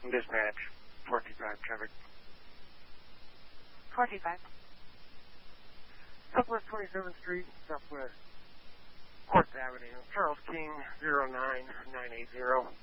Dispatch, 425 traffic. 425. Southwest 27th Street, Southwest 4th Avenue, Charles King, 09980.